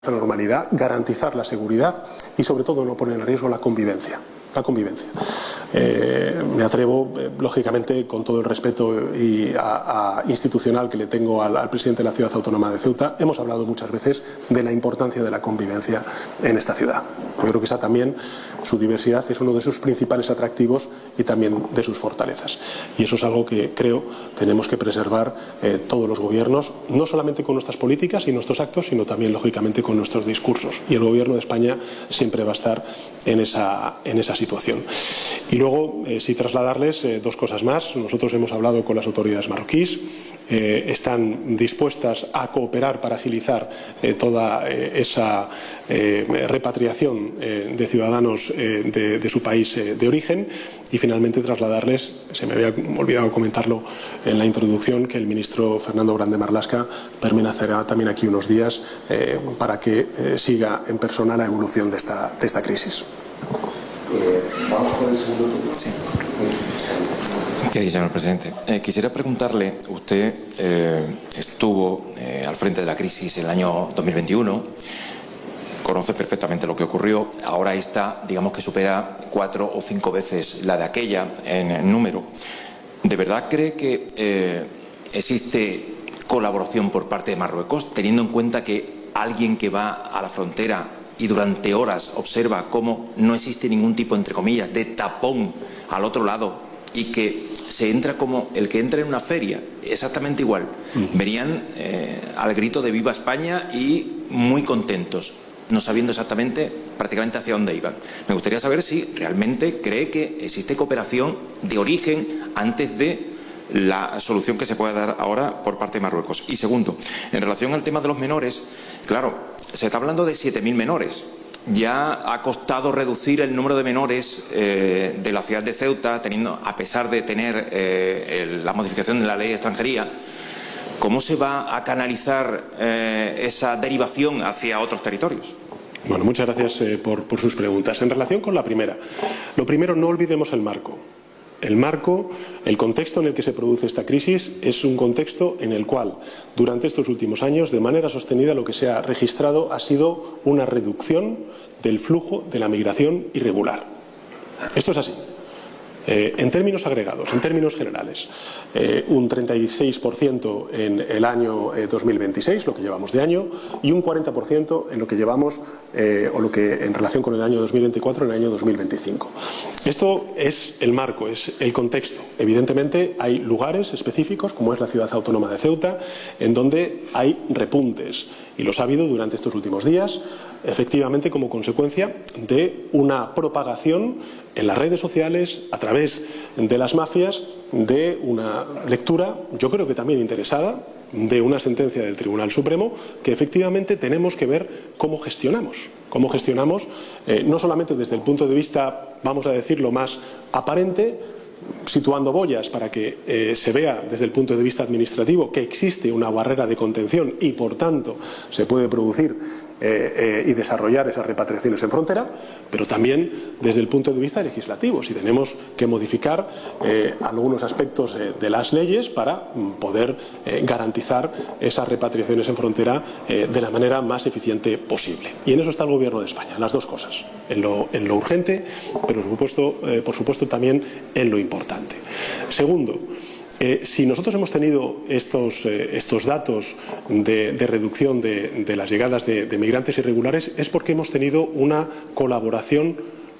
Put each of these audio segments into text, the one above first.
la normalidad, garantizar la seguridad y sobre todo no poner en riesgo la convivencia. Me atrevo, lógicamente, con todo el respeto institucional que le tengo al presidente de la Ciudad Autónoma de Ceuta, hemos hablado muchas veces de la importancia de la convivencia en esta ciudad. Yo creo que esa también, su diversidad es uno de sus principales atractivos y también de sus fortalezas. Y eso es algo que creo tenemos que preservar todos los gobiernos, no solamente con nuestras políticas y nuestros actos, sino también, lógicamente, con nuestros discursos. Y el Gobierno de España siempre va a estar en esa situación. Y luego, sí trasladarles dos cosas más. Nosotros hemos hablado con las autoridades marroquíes, están dispuestas a cooperar para agilizar toda esa repatriación de ciudadanos de su país de origen. Y finalmente trasladarles, se me había olvidado comentarlo en la introducción, que el ministro Fernando Grande Marlaska permanecerá también aquí unos días para que siga en persona la evolución de esta crisis. Vamos con el segundo turno. Sí. Señor presidente, quisiera preguntarle, usted estuvo al frente de la crisis en el año 2021, conoce perfectamente lo que ocurrió, ahora esta, digamos que supera 4 o 5 veces la de aquella en número. ¿De verdad cree que existe colaboración por parte de Marruecos, teniendo en cuenta que alguien que va a la frontera y durante horas observa cómo no existe ningún tipo, entre comillas, de tapón al otro lado y que se entra como el que entra en una feria, exactamente igual? Venían al grito de ¡Viva España! Y muy contentos, no sabiendo exactamente prácticamente hacia dónde iban. Me gustaría saber si realmente cree que existe cooperación de origen antes de la solución que se puede dar ahora por parte de Marruecos. Y segundo, en relación al tema de los menores, claro, se está hablando de 7.000 menores. Ya ha costado reducir el número de menores de la ciudad de Ceuta, a pesar de tener la modificación de la ley de extranjería. ¿Cómo se va a canalizar esa derivación hacia otros territorios? Bueno, muchas gracias por sus preguntas. En relación con la primera, lo primero, no olvidemos el marco. El marco, el contexto en el que se produce esta crisis es un contexto en el cual durante estos últimos años, de manera sostenida, lo que se ha registrado ha sido una reducción del flujo de la migración irregular. Esto es así. En términos agregados, en términos generales, un 36% en el año 2026, lo que llevamos de año, y un 40% en lo que llevamos, en relación con el año 2024, en el año 2025. Esto es el marco, es el contexto. Evidentemente hay lugares específicos, como es la Ciudad Autónoma de Ceuta, en donde hay repuntes, y los ha habido durante estos últimos días, efectivamente como consecuencia de una propagación en las redes sociales, a través de las mafias, de una lectura, yo creo que también interesada, de una sentencia del Tribunal Supremo, que efectivamente tenemos que ver cómo gestionamos. Cómo gestionamos, no solamente desde el punto de vista, vamos a decirlo, más aparente, situando boyas para que se vea desde el punto de vista administrativo que existe una barrera de contención y, por tanto, se puede producir y desarrollar esas repatriaciones en frontera, pero también desde el punto de vista legislativo, si tenemos que modificar algunos aspectos de las leyes para poder garantizar esas repatriaciones en frontera de la manera más eficiente posible. Y en eso está el Gobierno de España, las dos cosas, en lo urgente, pero por supuesto también en lo importante. Segundo, si nosotros hemos tenido estos datos de reducción de las llegadas de migrantes irregulares, es porque hemos tenido una colaboración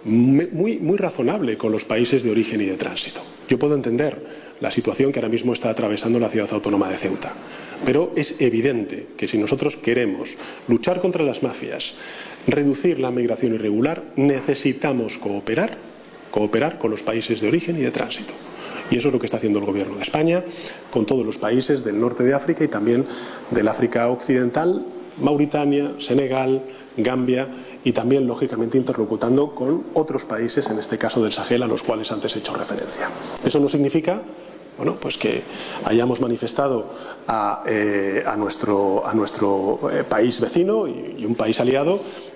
muy razonable con los países de origen y de tránsito. Yo puedo entender la situación que ahora mismo está atravesando la Ciudad Autónoma de Ceuta, pero es evidente que si nosotros queremos luchar contra las mafias, reducir la migración irregular, necesitamos cooperar con los países de origen y de tránsito. Y eso es lo que está haciendo el Gobierno de España con todos los países del norte de África y también del África Occidental, Mauritania, Senegal, Gambia, y también, lógicamente, interlocutando con otros países, en este caso del Sahel, a los cuales antes he hecho referencia. Eso no significa, bueno, pues que hayamos manifestado a nuestro país vecino y un país aliado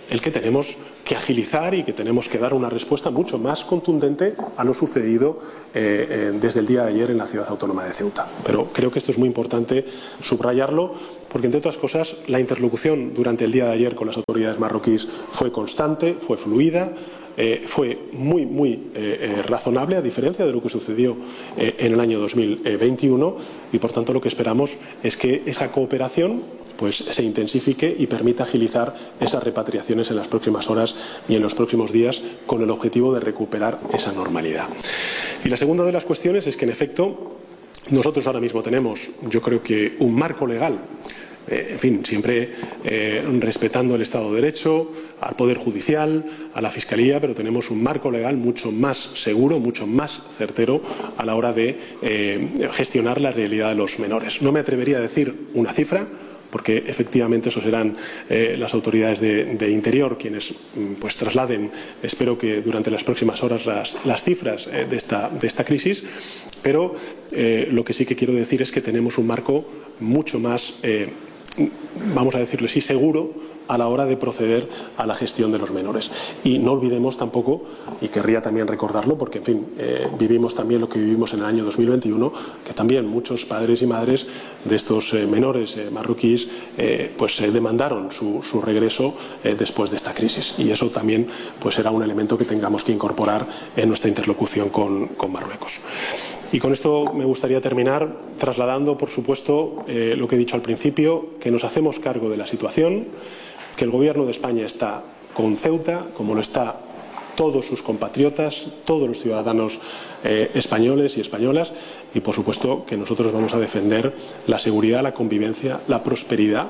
el que tenemos que agilizar y que tenemos que dar una respuesta mucho más contundente a lo sucedido desde el día de ayer en la ciudad autónoma de Ceuta. Pero creo que esto es muy importante subrayarlo, porque, entre otras cosas, la interlocución durante el día de ayer con las autoridades marroquíes fue constante, fue fluida, fue muy razonable, a diferencia de lo que sucedió en el año 2021, y por tanto lo que esperamos es que esa cooperación pues se intensifique y permita agilizar esas repatriaciones en las próximas horas y en los próximos días, con el objetivo de recuperar esa normalidad. Y la segunda de las cuestiones es que, en efecto, nosotros ahora mismo tenemos, yo creo que, un marco legal, en fin, siempre respetando el Estado de Derecho, al Poder Judicial, a la Fiscalía, pero tenemos un marco legal mucho más seguro, mucho más certero a la hora de gestionar la realidad de los menores. No me atrevería a decir una cifra, porque efectivamente eso serán las autoridades de Interior quienes pues trasladen, espero que durante las próximas horas, las cifras de esta crisis, pero lo que sí que quiero decir es que tenemos un marco mucho más, vamos a decirlo así, seguro a la hora de proceder a la gestión de los menores. Y no olvidemos tampoco, y querría también recordarlo, porque, en fin, vivimos también lo que vivimos en el año 2021, que también muchos padres y madres de estos menores marroquíes pues demandaron su regreso después de esta crisis. Y eso también pues será un elemento que tengamos que incorporar en nuestra interlocución con Marruecos. Y con esto me gustaría terminar trasladando, por supuesto, lo que he dicho al principio, que nos hacemos cargo de la situación, que el Gobierno de España está con Ceuta, como lo está todos sus compatriotas, todos los ciudadanos españoles y españolas, y por supuesto que nosotros vamos a defender la seguridad, la convivencia, la prosperidad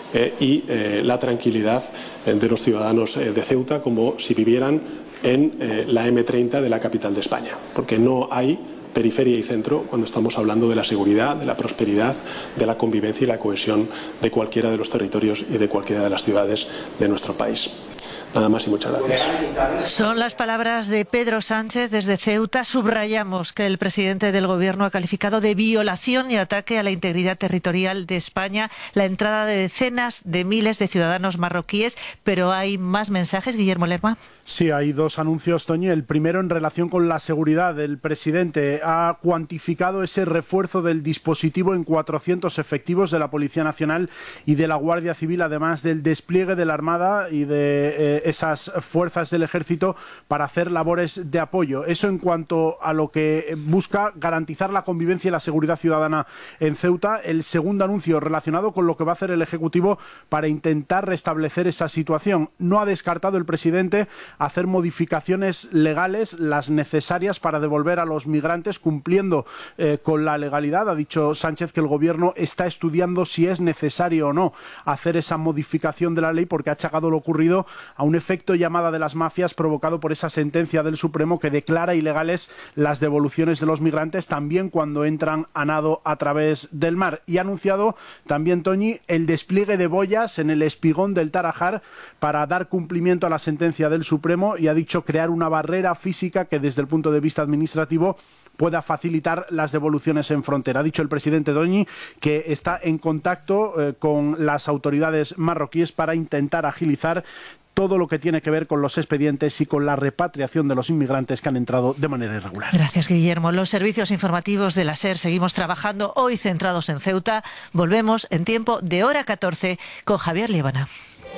y la tranquilidad de los ciudadanos de Ceuta, como si vivieran en la M30 de la capital de España, porque no hay periferia y centro cuando estamos hablando de la seguridad, de la prosperidad, de la convivencia y la cohesión de cualquiera de los territorios y de cualquiera de las ciudades de nuestro país. Nada más y muchas gracias. Son las palabras de Pedro Sánchez desde Ceuta. Subrayamos que el presidente del Gobierno ha calificado de violación y ataque a la integridad territorial de España la entrada de decenas de miles de ciudadanos marroquíes. Pero hay más mensajes, Guillermo Lerma. Sí, hay dos anuncios, Toñi. El primero, en relación con la seguridad. El presidente ha cuantificado ese refuerzo del dispositivo en 400 efectivos de la Policía Nacional y de la Guardia Civil, además del despliegue de la Armada y de esas fuerzas del Ejército para hacer labores de apoyo. Eso en cuanto a lo que busca garantizar la convivencia y la seguridad ciudadana en Ceuta. El segundo anuncio, relacionado con lo que va a hacer el Ejecutivo para intentar restablecer esa situación. No ha descartado el presidente hacer modificaciones legales, las necesarias para devolver a los migrantes cumpliendo con la legalidad. Ha dicho Sánchez que el Gobierno está estudiando si es necesario o no hacer esa modificación de la ley, porque ha achacado lo ocurrido a un efecto llamada de las mafias provocado por esa sentencia del Supremo que declara ilegales las devoluciones de los migrantes, también cuando entran a nado a través del mar. Y ha anunciado también, Toñi, el despliegue de boyas en el espigón del Tarajal para dar cumplimiento a la sentencia del Supremo, y ha dicho crear una barrera física que, desde el punto de vista administrativo, pueda facilitar las devoluciones en frontera. Ha dicho el presidente Toñi que está en contacto con las autoridades marroquíes para intentar agilizar todo lo que tiene que ver con los expedientes y con la repatriación de los inmigrantes que han entrado de manera irregular. Gracias, Guillermo. Los servicios informativos de la SER seguimos trabajando, hoy centrados en Ceuta. Volvemos en tiempo de hora 14 con Javier Líbana.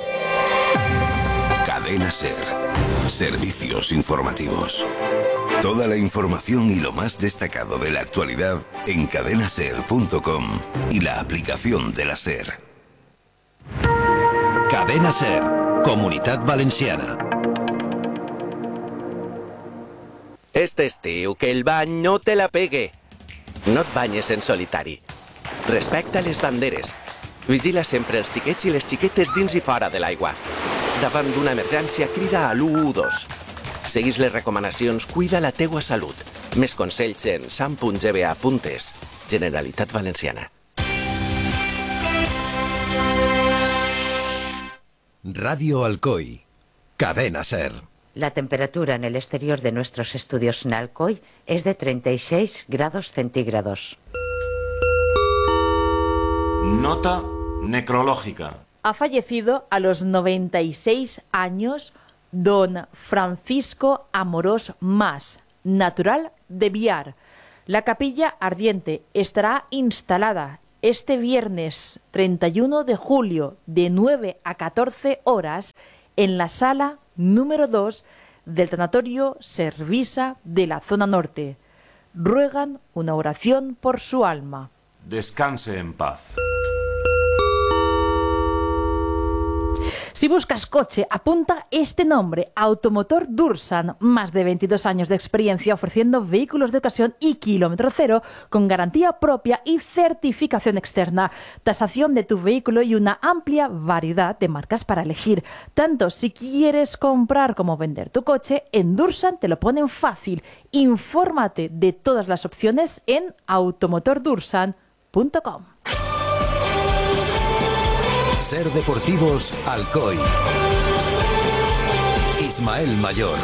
Cadena SER. Servicios informativos. Toda la información y lo más destacado de la actualidad en cadenaser.com y la aplicación de la SER. Cadena SER, Comunitat Valenciana. Este estiu, que el bany no te la pegue. No et banyes en solitari. Respecta les banderes. Vigila sempre els xiquets i les xiquetes dins i fora de l'aigua. Davant d'una emergència, crida a l'112. Seguís les recomanacions, cuida la teua salut. Més consells en sam.gba.es. Generalitat Valenciana. Radio Alcoy. Cadena SER. La temperatura en el exterior de nuestros estudios en Alcoy es de 36 grados centígrados. Nota necrológica. Ha fallecido a los 96 años don Francisco Amorós Mas, natural de Biar. La capilla ardiente estará instalada este viernes 31 de julio de 9 a 14 horas en la sala número 2 del tanatorio Servisa de la zona norte. Ruegan una oración por su alma. Descanse en paz. Si buscas coche, apunta este nombre: Automotor Dursan. Más de 22 años de experiencia ofreciendo vehículos de ocasión y kilómetro cero con garantía propia y certificación externa. Tasación de tu vehículo y una amplia variedad de marcas para elegir. Tanto si quieres comprar como vender tu coche, en Dursan te lo ponen fácil. Infórmate de todas las opciones en automotordursan.com. Ser Deportivos Alcoy. Ismael Mayor.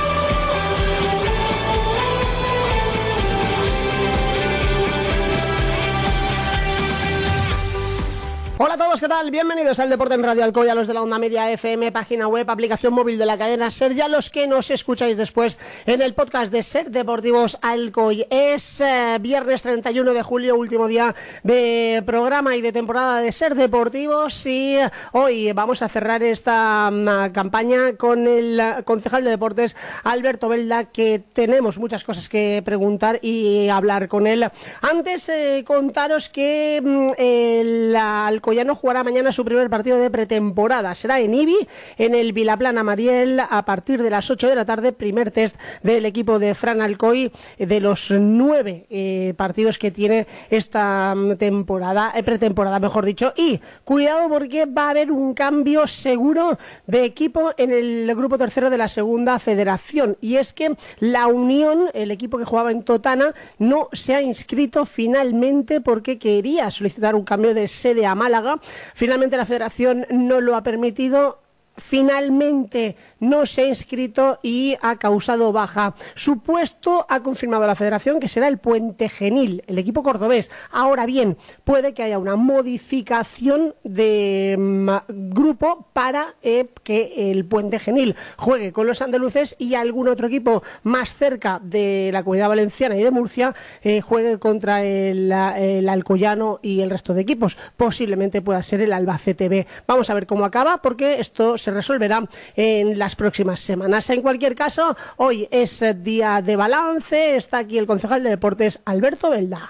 Hola a todos, ¿qué tal? Bienvenidos al Deporte en Radio Alcoy, a los de la Onda Media FM, página web, aplicación móvil de la cadena SER, y a los que nos escucháis después en el podcast de Ser Deportivos Alcoy. Es viernes 31 de julio, último día de programa y de temporada de Ser Deportivos, y hoy vamos a cerrar esta campaña con el concejal de deportes Alberto Belda, que tenemos muchas cosas que preguntar y hablar con él. Antes, contaros que el alcoyano jugará mañana su primer partido de pretemporada. Será en Ibi, en el Vilaplana Mariel, a partir de las 8 de la tarde. Primer test del equipo de Fran Alcoy, de los 9 partidos que tiene esta temporada, pretemporada mejor dicho. Y cuidado, porque va a haber un cambio seguro de equipo en el grupo tercero de la segunda federación, y es que la Unión, el equipo que jugaba en Totana, no se ha inscrito finalmente porque quería solicitar un cambio de sede a Málaga. Finalmente la federación no lo ha permitido. Finalmente no se ha inscrito y ha causado baja. Su puesto ha confirmado la federación que será el Puente Genil, el equipo cordobés. Ahora bien, puede que haya una modificación de grupo para que el Puente Genil juegue con los andaluces y algún otro equipo más cerca de la Comunidad Valenciana y de Murcia juegue contra el Alcoyano y el resto de equipos. Posiblemente pueda ser el Albacete B. Vamos a ver cómo acaba, porque esto se resolverá en las próximas semanas. En cualquier caso, hoy es día de balance. Está aquí el concejal de deportes Alberto Belda.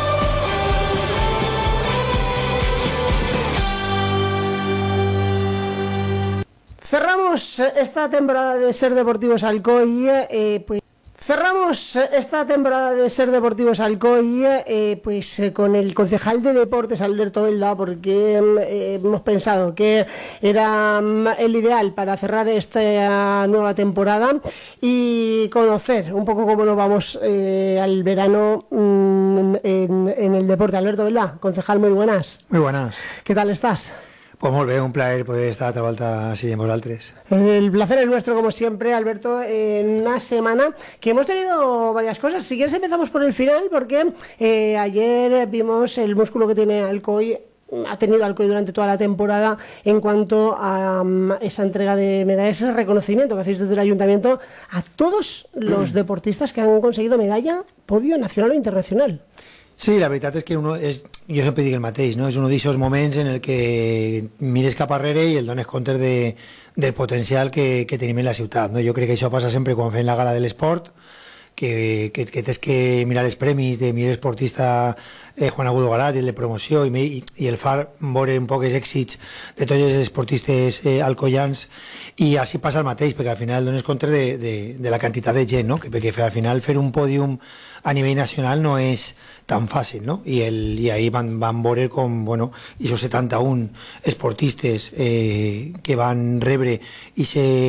Cerramos esta temporada de Ser Deportivos Alcoy, Cerramos esta temporada de Ser Deportivos Alcoy con el concejal de deportes Alberto Belda, porque hemos pensado que era el ideal para cerrar esta nueva temporada y conocer un poco cómo nos vamos al verano en el deporte. Alberto Belda, concejal, muy buenas. Muy buenas. ¿Qué tal estás? Pues molt bé, un plaer poder estar a volta així amb vosaltres. El placer es nuestro, como siempre, Alberto, en una semana que hemos tenido varias cosas. Si quieres empezamos por el final, porque ayer vimos el músculo que tiene Alcoy, ha tenido Alcoy durante toda la temporada en cuanto a esa entrega de medallas, ese reconocimiento que hacéis desde el Ayuntamiento a todos los deportistas que han conseguido medalla, podio nacional o internacional. Sí, la veritat és que jo sempre dic el mateix, no? És un d'aquests moments en el que mires cap arrere i el dones compte del potencial que tenim en la ciutat, no? Jo crec que això passa sempre quan fem la gala de l'esport, que tens que mirar els premis de millor esportista Juan Agudo Garat, el de promoció, i el far veure un poc els èxits de tots els esportistes alcoians, i així passa el mateix, perquè al final dones compte de la quantitat de gent, no? Perquè al final fer un pòdium a nivell nacional no és tan fàcil, no? I ahir van veure com, bueno, aquests 71 esportistes que van rebre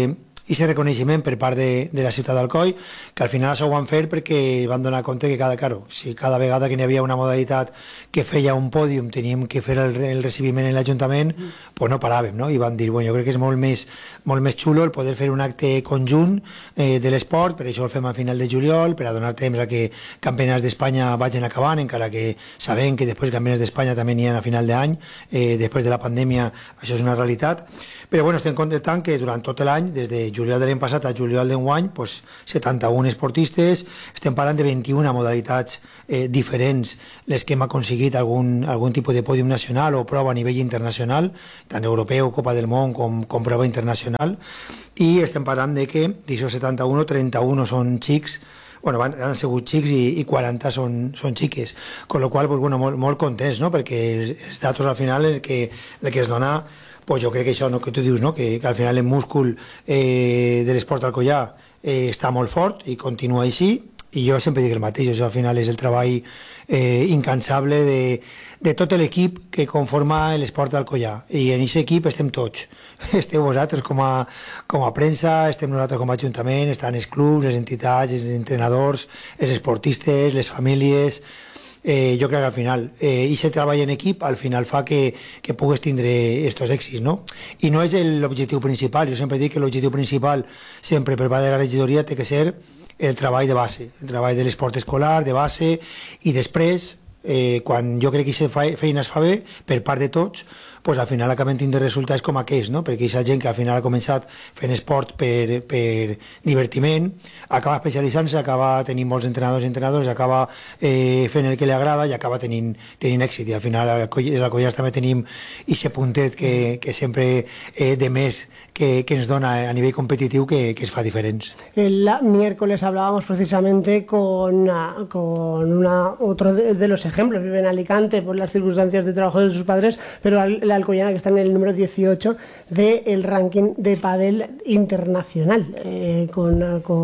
reconeixement per part de la ciutat d'Alcoi, que al final això ho van fer perquè van donar compte que si cada vegada que n'hi havia una modalitat que feia un pòdium teníem que fer el recibiment en l'Ajuntament, pues no paràvem, no? I van dir, bueno, jo crec que és molt més xulo el poder fer un acte conjunt de l'esport, per això el fem a final de juliol, per a donar temps a que campionats d'Espanya vagin acabant, encara que sabem que després campionats d'Espanya també n'hi ha a final d'any, després de la pandèmia això és una realitat, però bueno, estem contentant que durant tot l'any, des de juliol de l'any passat a juliol d'enguany, pues 71 esportistes, estem parlant de 21 modalitats diferents, les que hem aconseguit algun tipus de pòdium nacional o prova a nivell internacional, tant europeu, Copa del Món com prova internacional, i estem parlant de que d'això 71, 31 són xics, bueno, han sigut xics i 40 són xiques, con lo qual, pues, bueno, molt contents, no? Perquè els datos al final el que es dona, pues jo crec que això que tu dius, no? Que al final el múscul de l'esport alcoià està molt fort i continua així, i jo sempre dic el mateix, això al final és el treball incansable de tot l'equip que conforma l'esport alcoià, i en aquest equip estem tots. Esteu vosaltres com a premsa, estem nosaltres com a ajuntament, estan els clubs, les entitats, els entrenadors, els esportistes, les famílies. Jo crec que al final aquest treball en equip al final fa que pugues tindre aquests èxits, no? I no és l'objectiu principal, jo sempre dic que l'objectiu principal sempre per part de la regidoria té que ser el treball de base, el treball de l'esport escolar, de base, i després, quan jo crec que aquesta feina es fa bé per part de tots, pues al final acabem tenint resultats com aquests, no? Perquè aquesta gent que al final ha començat fent esport per divertiment, acaba especialitzant-se, acaba tenint molts entrenadors, acaba fent el que li agrada i acaba tenint èxit. I al final a l'Alcoià també tenim aquest puntet que sempre de més que ens dona a nivell competitiu que es fa diferents. El miércoles hablábamos precisamente con otro de los ejemplos. Vive en Alicante por las circunstancias de trabajo de sus padres, pero la alcoyana que está en el número 18 del ranking de pádel internacional, con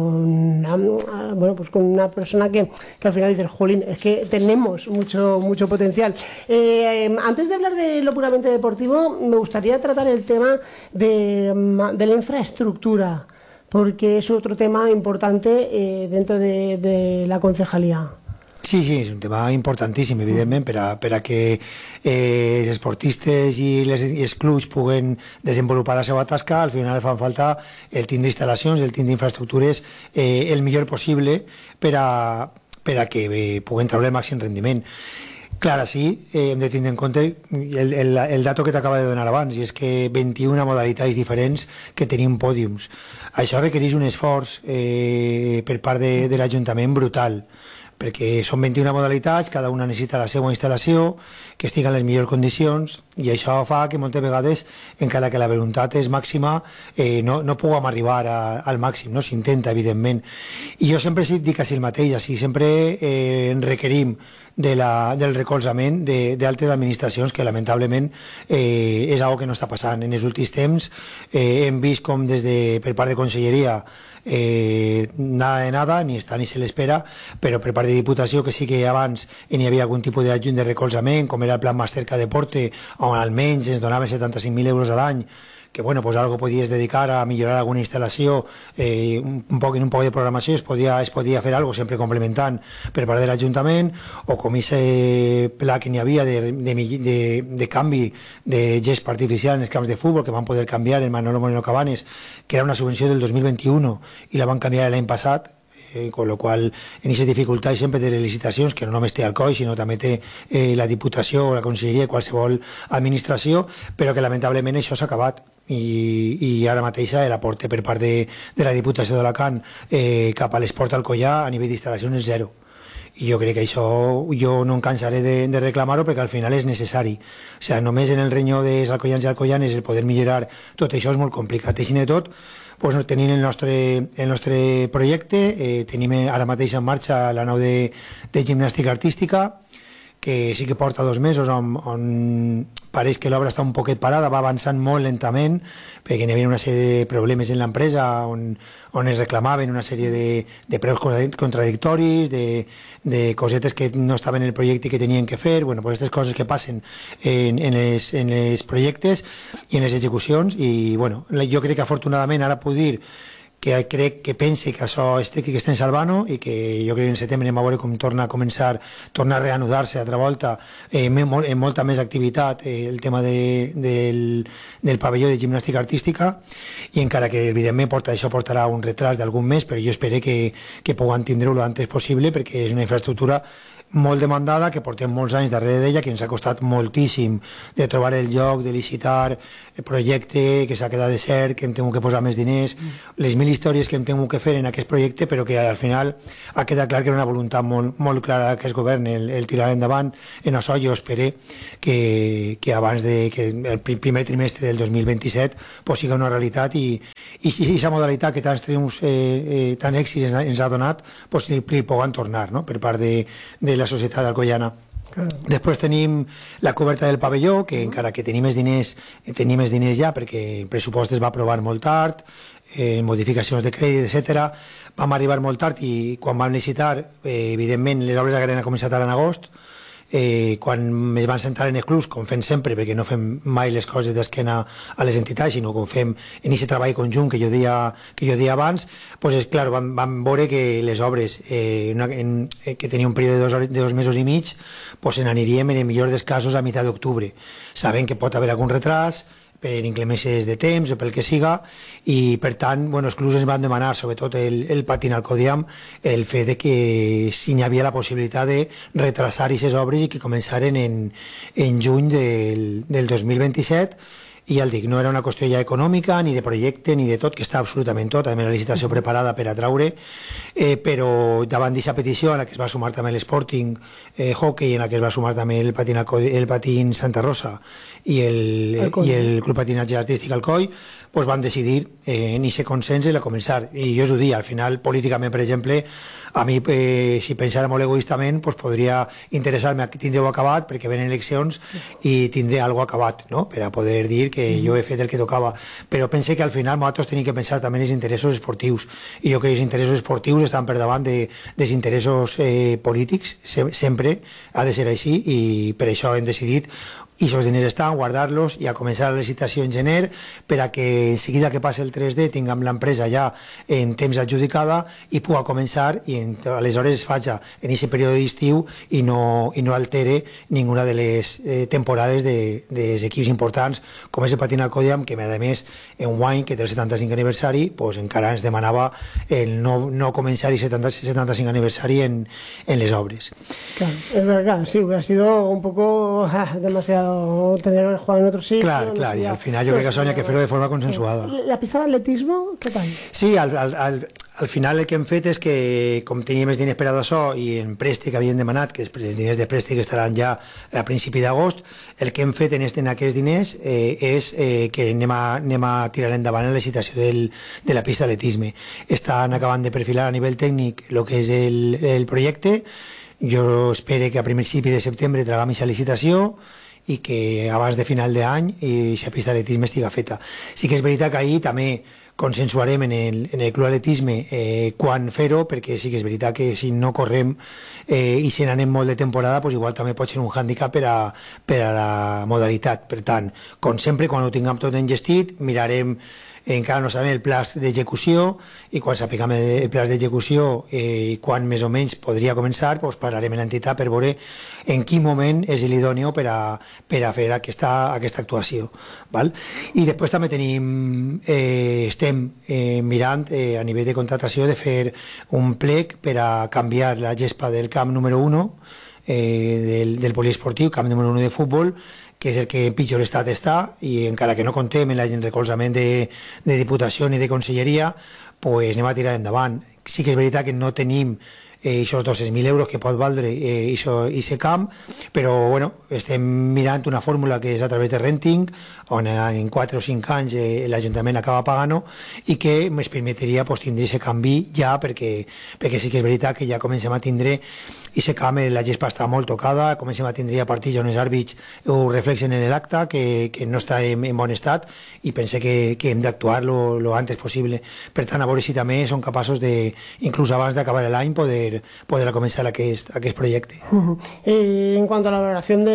una persona que al final dice, jolín, es que tenemos mucho potencial. Antes de hablar de lo puramente deportivo, me gustaría tratar el tema de la infraestructura, porque es otro tema importante dentro de la concejalía. Sí, és un tema importantíssim, evidentment, per a que els esportistes i els clubs puguen desenvolupar la seva tasca. Al final fan falta el tindre instal·lacions, el tindre infraestructures el millor possible per a que puguen treure el màxim rendiment. Clar, sí, hem de tindre en compte el dato que t'acaba de donar abans, i és que 21 modalitats diferents que tenim pòdiums. Això requereix un esforç per part de l'Ajuntament brutal, perquè són 21 modalitats, cada una necessita la seva instal·lació, que estigui en les millors condicions, i això fa que moltes vegades, encara que la voluntat és màxima, no puguem arribar al màxim, no? S'intenta, evidentment. I jo sempre dic així el mateix, així sempre requerim del recolzament d'altres administracions, que lamentablement és una que no està passant. En els últims temps hem vist com per part de Conselleria nada de nada, ni està ni se l'espera, però per part de Diputació, que sí que abans n'hi havia algun tipus d'ajut de recolzament, com era el Plan Masterca Deporte, on almenys ens donaven 75.000 euros a l'any, que bueno, pues algo podies dedicar a millorar alguna instal·lació, un poc de programació, es podia fer algo sempre complementant per part de l'Ajuntament, o com aquest pla que n'hi havia de canvi de gest artificial en els camps de futbol, que van poder canviar en Manolo Moreno Cabanes, que era una subvenció del 2021 i la van canviar l'any passat, con lo qual en aquestes dificultats sempre de les licitacions, que no només té Alcoi, sinó també té la Diputació o la Conselleria, qualsevol administració, però que lamentablement això s'ha acabat. I ara mateix l'aporte per part de la Diputació d'Alacant cap a l'esport alcoià a nivell d'instal·lacions és zero. I jo crec que això jo no em cansaré de reclamar-ho, perquè al final és necessari. O sigui, només en el renyó dels alcoians i alcoianes el poder millorar tot això és molt complicat. Així de tot, tenim el nostre projecte, tenim ara mateix en marxa la nau de gimnàstica artística, que sí que porta 2 mesos on pareix que l'obra està un poquet parada, va avançant molt lentament, perquè hi havia una sèrie de problemes en l'empresa on es reclamaven una sèrie de preus contradictoris, de cosetes que no estaven en el projecte i que tenien que fer, bueno, pues aquestes coses que passen en els projectes i en les execucions, i bueno, jo crec que afortunadament ara puc dir que pense que això que estem salvant i que jo crec que en setembre anem a veure com torna a reanudar-se altra volta amb molta més activitat el tema del pavelló de gimnàstica artística, i encara que evidentment això portarà un retras d'algun mes, però jo espero que puguen tindre-ho l'antes possible, perquè és una infraestructura molt demandada, que portem molts anys darrere d'ella, que ens ha costat moltíssim de trobar el lloc, de licitar el projecte, que s'ha quedat desert, que hem tingut que posar més diners, les 1000 històries que hem tingut que fer en aquest projecte, però que al final ha quedat clar que era una voluntat molt clara d'aquest govern el tirar endavant. En això jo espero que abans que el primer trimestre del 2027 pues siga una realitat, i si aquesta modalitat que tants triomfs, tants èxits ens ha donat, pues li puguen tornar, no?, per part de la societat alcoiana. Després tenim la coberta del pavelló, que encara que tenim més diners ja, perquè el pressupost es va aprovar molt tard, modificacions de crèdit, etc. Vam arribar molt tard, i quan vam licitar, evidentment les obres hagueren començat ara en agost. Quan es van sentar en el clubs, com fem sempre, perquè no fem mai les coses d'esquena a les entitats, sinó com fem en aquest treball conjunt que jo deia abans, doncs clar, vam veure que les obres que tenia un període de 2 mesos i mig, doncs se n'aniríem en el millor dels casos a meitat d'octubre, sabent que pot haver algun retras per inclemències de temps o pel que siga, i per tant, els clubs ens van demanar, sobretot el Patín Alcodiam, el fet de que si hi havia la possibilitat de retrasar aquestes obres i que començaren en juny del 2027, i ja el dic, no era una qüestió ja econòmica, ni de projecte, ni de tot, que està absolutament tot, també la licitació preparada per a traure, però davant d'aquesta petició, a la que es va sumar també l'Sporting Hockey, en la que es va sumar també el Patín Santa Rosa i el Club Patinatge Artístic Alcoi, doncs van decidir en aquest consens a començar. I jo us ho dic, al final, políticament, per exemple, a mi, si pensara molt egoistament, podria interessar-me tindre-ho acabat, perquè venen eleccions i tindré alguna cosa acabat, no?, per a poder dir que jo he fet el que tocava. Però pense que al final nosaltres tenim que pensar també en els interessos esportius, i jo crec que els interessos esportius estan per davant dels interessos polítics, sempre ha de ser així, i per això hem decidit, i aquests diners estan, guardar-los i a començar la licitació en gener, per a que en seguida que passi el 3D tinguem l'empresa ja en temps adjudicada i pugui començar, i aleshores es faci en aquest període d'estiu i no altere ninguna de les temporades dels equips importants, com és el Patín Alcodiam, que a més en guany, que té el 75 aniversari, encara ens demanava el no començar el 75 aniversari en les obres. Claro, es verdad, sí, hubiera sido un poco demasiado tener jugado en otro sitio. Claro, y al final yo creo que eso hay que hacerlo de forma consensuada. ¿La pista de atletismo, qué tal? Sí, al final el que hem fet és que, com tenia més diners per a això i en préstec havíem demanat, que els diners de préstec estaran ja a principi d'agost, el que hem fet en aquests diners és que anem a tirar endavant la licitació de la pista d'atletisme. Estan acabant de perfilar a nivell tècnic el que és el projecte. Jo espero que a principi de setembre traguem aquesta licitació i que abans de final d'any aquesta pista d'atletisme estigui feta. Sí que és veritat que ahir també consensuarem en el Club Atletisme quan fer-ho, perquè sí que és veritat que si no correm i si n'anem molt de temporada, doncs igual també pot ser un hàndicap per a la modalitat. Per tant, com sempre, quan ho tinguem tot engestit, mirarem, encara no sabem el pla d'execució, i quan sapiguem el pla d'execució i quan més o menys podria començar, doncs parlarem amb l'entitat per veure en quin moment és l'idòneo per a fer aquesta actuació. I després també estem mirant a nivell de contractació de fer un plec per a canviar la gespa del camp número 1 del poliesportiu, camp número 1 de futbol, que és el que en pitjor estat està, i encara que no contem en el recolzament de Diputació ni de Conselleria, doncs anem a tirar endavant. Sí que és veritat que no tenim esos 200.000 euros que pot valdre ese camp, però bueno, estem mirant una fórmula que és a través de renting, on en 4 o 5 anys l'Ajuntament acaba pagant i que ens permetria pues, tindre aquest canvi ja, perquè sí que és veritat que ja comencem a tindre aquest camp, la gespa està molt tocada, comencem a tindre partits on els àrbits ho reflexen en l'acte, que no està en bon estat, i pense que hem d'actuar lo antes possible. Per tant, a veure si també són capaços de, inclús abans d'acabar l'any, poder començar aquest projecte. En cuanto a la valoración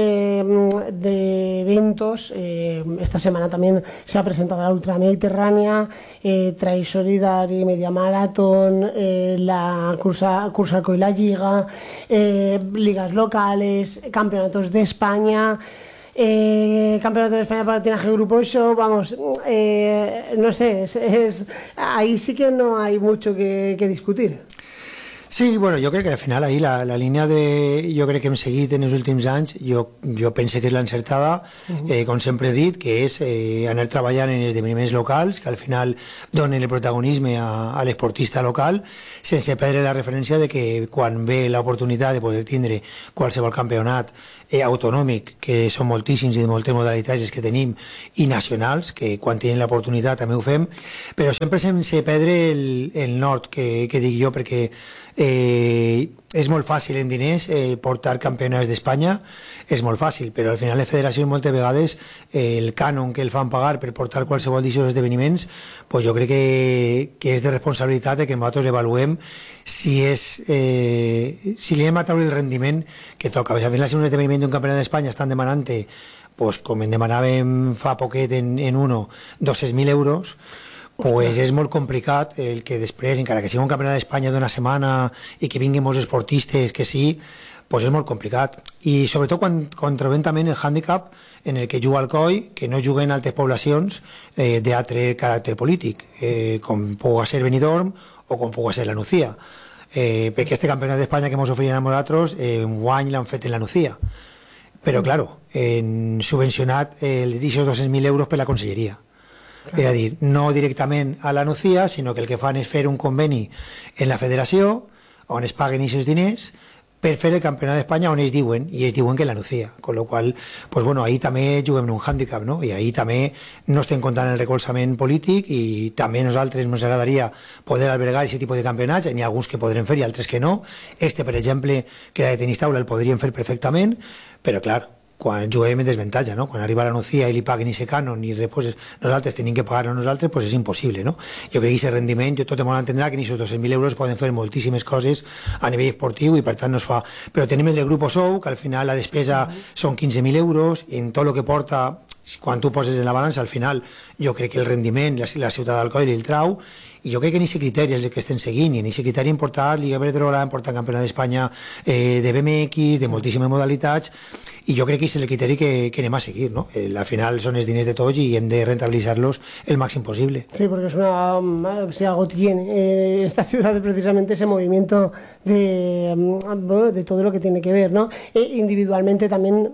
de eventos, esta semana también se ha presentado la Ultra Mediterránea, Trail Solidari, Media Maratón, la Cursa Alcoy La Liga, ligas locales, campeonatos de España. Campeonato de España para patinaje grupo show, vamos, no sé, ahí sí que no hay mucho que discutir. Sí, bueno, jo crec que al final ahí la línia jo crec que hem seguit en els últims anys, jo pense que és l'encertada, com sempre he dit, que és anar treballant en esdeveniments locals, que al final donen el protagonisme a l'esportista local, sense perdre la referència de que quan ve l'oportunitat de poder tindre qualsevol campionat autonòmic, que són moltíssims i de moltes modalitats els que tenim, i nacionals, que quan tenim l'oportunitat també ho fem, però sempre sense perdre el nord, que dic jo, perquè és molt fàcil en diners portar campionats d'Espanya, és molt fàcil, però al final les federacions moltes vegades el cànon que el fan pagar per portar qualsevol d'aquests esdeveniments, pues jo crec que és de responsabilitat que nosaltres avaluem si li hem a treure el rendiment que toca. Al final, si un esdeveniment d'un campionat d'Espanya estan demanant, pues, com en demanàvem fa poquet en uno, 200.000 euros, pues és molt complicat el que després, encara que sigui un campionat d'Espanya d'una setmana i que vinguin molts esportistes, que sí, pues és molt complicat. I sobretot quan trobem també el hàndicap en el que juga Alcoi, que no juguen altres poblacions d'altre caràcter polític, com pugui ser Benidorm o com pugui ser la Nucía. Perquè este campionat d'Espanya que ens oferien a nosaltres, enguany l'han fet en la Nucía. Però, claro, han subvencionat aquests 200.000 euros per la conselleria. És a dir, no directament a la Nucía, sinó que el que fan és fer un conveni en la federació on es paguen aquests diners per fer el campionat d'Espanya on es diuen, i es diuen que la Nucía, con lo qual, pues bueno, ahí també juguem en un hàndicap, no? I ahí també no estem comptant el recolzament polític i també a nosaltres ens agradaria poder albergar aquest tipus de campionats, n'hi ha alguns que podrem fer i altres que no. Per exemple, que era de tenis taula, el podríem fer perfectament, però clar, quan juguem en desventatge, no? Quan arriba la Nucía i li paguen aquest cànon i després nosaltres tenim que pagar a nosaltres, pues és impossible, no? Jo crec que aquest rendiment, tot el món entendrà que aquests 200.000 euros poden fer moltíssimes coses a nivell esportiu i per tant no es fa. Però tenim el de Grupo Sou, que al final la despesa són 15.000 euros, i en tot el que porta, quan tu poses en la balança, al final jo crec que el rendiment, la ciutat d'Alcoi el trau, i jo crec que en aquest criteri és el que estem seguint, i en aquest criteri hem portat Lliga Iberdrola, hem portat Campionat d'Espanya de BMX, de moltíssimes modalitats, i jo crec que és el criteri que anem a seguir, no? Al final són els diners de tots i hem de rentabilitzar-los el màxim possible. Sí, porque si algo tiene esta ciudad precisamente ese movimiento de todo lo que tiene que ver, ¿no? Individualmente también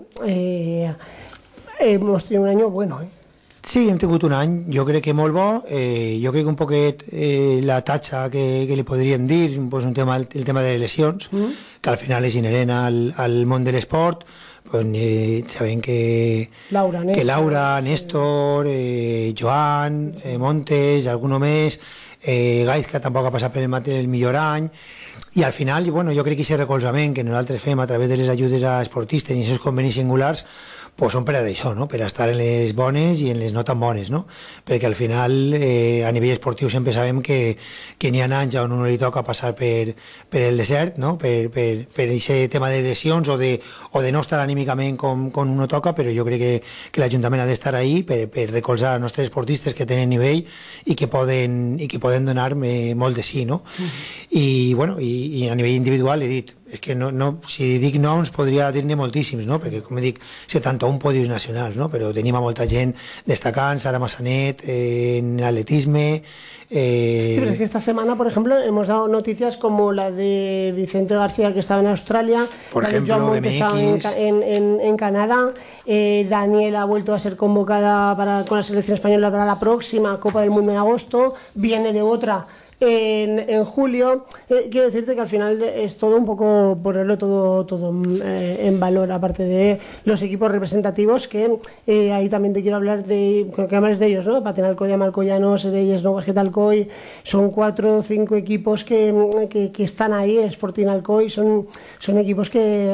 hemos tenido un año bueno, Sí, hem tingut un any, jo crec que molt bo, jo crec que un poquet la tatxa que li podríem dir, pues el tema de les lesions, que al final és inherent al món de l'esport, pues, sabem que Laura, Néstor, Joan, Montes, alguno més, Gaizka tampoc ha passat per el millor any, i al final, bueno, jo crec que aquest recolzament que nosaltres fem a través de les ajudes a esportistes i aquests convenis singulars, pues són per a això, no? Per a estar en les bones i en les no tan bones, no? Perquè al final a nivell esportiu sempre sabem que n'hi ha anys on no li toca passar per el desert, no? Per aquest tema de lesions o de no estar anímicament com uno toca, però jo crec que l'Ajuntament ha d'estar ahí per recolzar els nostres esportistes que tenen nivell i que poden donar molt de sí, no? I bueno, i a nivell individual he dit, és que si dic noms podria dir-ne moltíssims, no? Perquè com dic, 71 podios nacionals, no? Però tenim a molta gent destacant, Sara Massanet, en atletisme. Sí, pero es que esta semana, por ejemplo, hemos dado noticias como la de Vicente García, que estaba en Australia, por la ejemplo, de Joan Moll, que estaba en Canadá, Daniel ha vuelto a ser convocada con la selección española para la próxima Copa del Mundo en agosto, viene de otra en julio. Quiero decirte que al final es todo un poco ponerlo todo en valor, aparte de los equipos representativos, que ahí también te quiero hablar que hables de ellos, ¿no? Patinalcoy, Alcoyano, Sereyes, No Basquet Alcoy, son 4 o 5 equipos que están ahí. Sporting Alcoy son equipos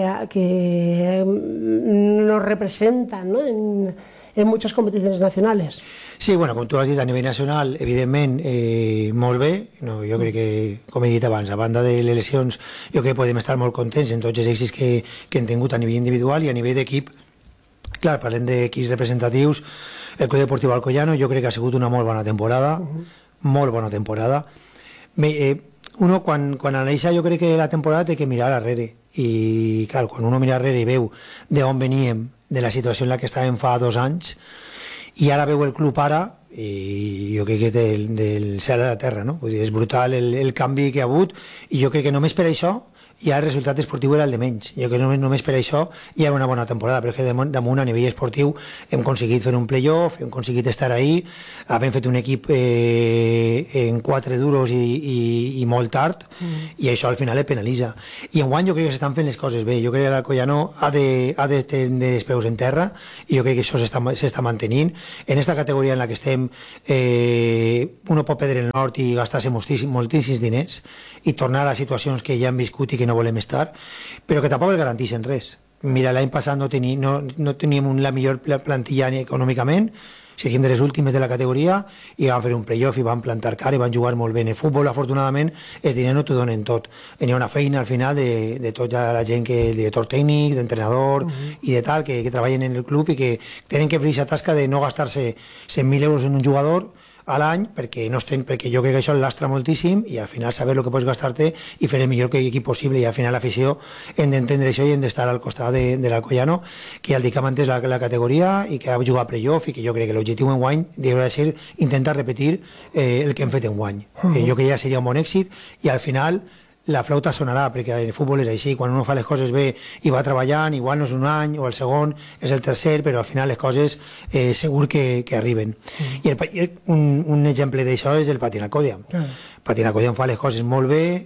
que nos representan, ¿no? en muchas competiciones nacionales. Sí, bueno, com tu has dit, a nivell nacional, evidentment, molt bé. No, jo crec que, com he dit abans, a banda de les lesions, jo crec que podem estar molt contents en tots els èxits que hem tingut a nivell individual i a nivell d'equip. Clar, parlem d'equips representatius. El Club Deportiu Alcoyano jo crec que ha sigut una molt bona temporada, molt bona temporada. Uno, quan analitza, jo crec que la temporada té que mirar darrere. I, clar, quan uno mira darrere i veu d'on veníem, de la situació en la que estàvem fa 2 anys, i ara veu el club ara, i jo crec que és del cel a la terra, no? Vull dir, és brutal el canvi que ha hagut, i jo crec que només per això ja el resultat esportiu era el de menys. Jo crec que només per això ja era una bona temporada, però és que damunt a nivell esportiu hem aconseguit fer un playoff, hem aconseguit estar ahí, hem fet un equip en 4 duros i molt tard, i això al final el penalitza. I enguany jo crec que s'estan fent les coses bé. Jo crec que l'Alcoyano ha de tenir els peus en terra, i jo crec que això s'està mantenint. En aquesta categoria en la que estem, uno pot perdre el nord i gastar-se moltíssims diners i tornar a situacions que ja hem viscut i que no volem estar, però que tampoc el garanteixen res. Mira, l'any passat no teníem la millor plantilla econòmicament, seríem de les últimes de la categoria, i vam fer un playoff i vam plantar cara i van jugar molt bé. En el futbol, afortunadament, els diners no t'ho donen tot. Hi ha una feina al final de tota la gent, el director tècnic, d'entrenador i de tal, que treballen en el club i que tenen que fer aquesta tasca de no gastar-se 100.000 euros en un jugador a l'any, perquè jo crec que això lastra moltíssim, i al final saber el que pots gastar-te i fer el millor equip possible. I al final l'afició hem d'entendre això i hem d'estar al costat de l'Alcoyano, que ja el dic que ha mantès la categoria i que ha jugat a playoff, i que jo crec que l'objectiu enguany hauria de ser intentar repetir el que hem fet enguany. Jo crec que ja seria un bon èxit, i al final la flauta sonarà, perquè el futbol és així, quan uno fa les coses bé i va treballant, igual no és un any o el segon, és el tercer, però al final les coses segur que arriben. I un exemple d'això és el Patinalcoy. Patinalcoy fa les coses molt bé,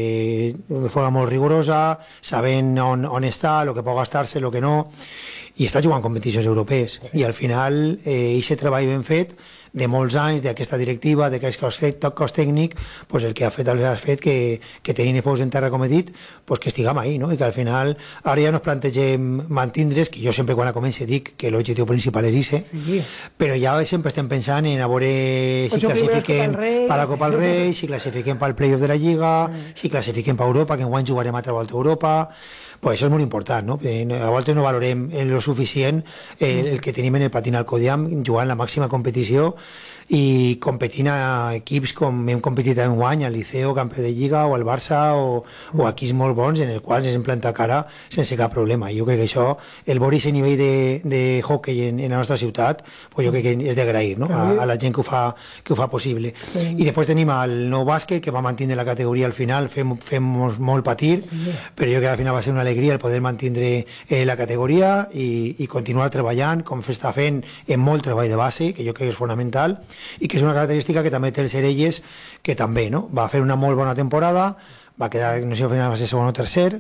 de forma molt rigorosa, sabent on està, el que pot gastar-se, el que no, i està jugant competicions europees. I al final, aquest treball ben fet, de molts anys, d'aquesta directiva, d'aquest cos tècnic, el que ha fet que tenint els peus en terra, com he dit, que estiguem ahí, no? I que al final ara ja no ens plantegem mantindre's, que jo sempre quan començo dic que l'objectiu principal és ese, però ja sempre estem pensant en a veure si classifiquem per la Copa del Rei, si classifiquem pel playoff de la Lliga, si classifiquem per Europa, que enguany jugarem altra volta a Europa. Pues això és molt important, no? A voltes no valorem lo suficient el que tenim en el Patinalcoy jugant la màxima competició i competint a equips com hem competit enguany, al Liceo, campió de Lliga, o al Barça, o equips molt bons en els quals ens hem plantat cara sense cap problema. Jo crec que això, el veure aquest nivell de hockey en la nostra ciutat, jo crec que és d'agrair, no? A la gent que ho fa possible. I després tenim el Nou Bàsquet, que va mantenir la categoria al final, fem molt patir, però jo crec que al final va ser una alegria el poder mantenir la categoria i continuar treballant, com s'està fent en molt treball de base, que jo crec que és fonamental, i que és una característica que també té el Sereyes, que també va fer una molt bona temporada, va quedar, no sé si al final va ser segon o tercer,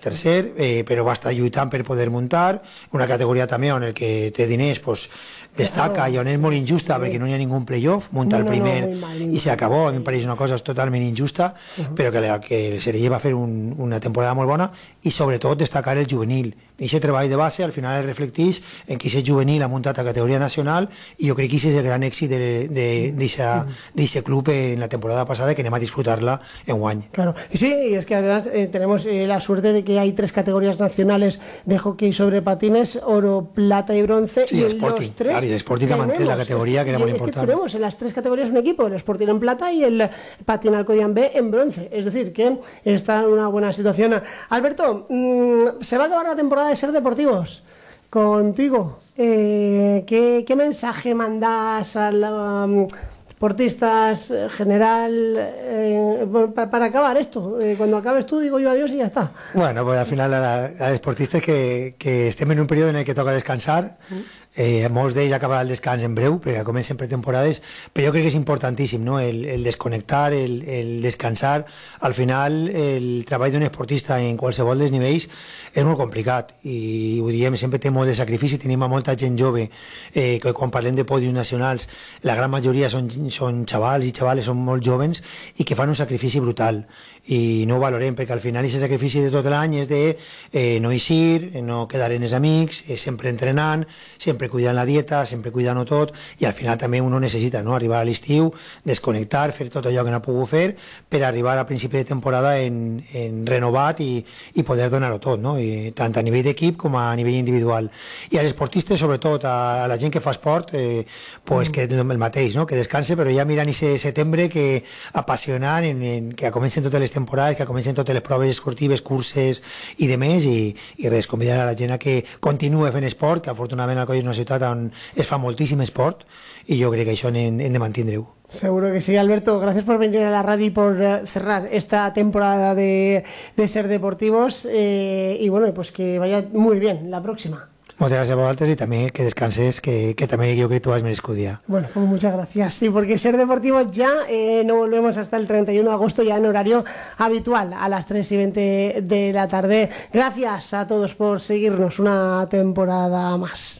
però va estar lluitant per poder muntar una categoria també on el que té diners destaca, i on és molt injusta perquè no hi ha ningú playoff, munta el primer i s'acabó. A mi em pareix una cosa totalment injusta, però que el Sereyes va fer una temporada molt bona, i sobretot destacar el juvenil. I aquest treball de base al final es reflecteix en que aquest juvenil ha muntat a categoria nacional, i jo crec que aquest és el gran èxit d'aquest club en la temporada pasada, que anem a disfrutar-la enguany. Claro, y sí, y es que además tenemos la suerte de que hay 3 categorías nacionales de hockey sobre patines, oro, plata y bronce, y en los 3 el Sporting ha mantenido la categoría, que era muy importante. Tenemos en las 3 categorías un equipo, el Sporting en plata y el Patinalcoy B en bronce, es decir, que está en una buena situación. Alberto, se va a acabar la temporada de Ser Deportivos contigo. ¿Qué mensaje mandas a los deportistas general para acabar esto? Cuando acabes tú digo yo adiós y ya está. Bueno, pues al final a deportistas que estén en un periodo en el que toca descansar, Molts d'ells acabarà el descans en breu, perquè comencen pretemporades, però jo crec que és importantíssim, no? el desconnectar, el descansar. Al final, el treball d'un esportista en qualsevol dels nivells és molt complicat, i ho diem, sempre té molt de sacrifici. Tenim a molta gent jove que quan parlem de pòdiums nacionals, la gran majoria són xavals i xavales, són molt jovens, i que fan un sacrifici brutal, i no ho valorem, perquè al final aquest sacrifici de tot l'any és de no eixir, no quedar en els amics, sempre entrenant, sempre cuidant la dieta, sempre cuidant-ho tot, i al final també uno necessita, no?, arribar a l'estiu, desconnectar, fer tot allò que no ha pogut fer, per arribar a principi de temporada en renovat i poder donar-ho tot, no?, i tant a nivell d'equip com a nivell individual. I als esportistes, sobretot a la gent que fa esport, pues que el mateix, no?, que descanse, però ja mirant aquest setembre que apassionant, que comencen totes les temporades, que comencen totes les proves esportives, curses i de més, i res, convidar a la gent a que continue fent esport, que afortunadament Alcoi és una ciutat on es fa moltíssim esport, i jo crec que això hem de mantindre-ho. Seguro que sí, Alberto. Gracias por venir a la radio y por cerrar esta temporada de Ser Deportivos, y bueno, pues que vaya muy bien la próxima. Moltes gràcies a vosaltres, i també que descanses, que també jo crec que tu has merescut dia. Bueno, pues muchas gracias. Sí, porque Ser Deportivos ya no volvemos hasta el 31 de agosto, ya en horario habitual, a las 3:20 de la tarde. Gracias a todos por seguirnos una temporada más.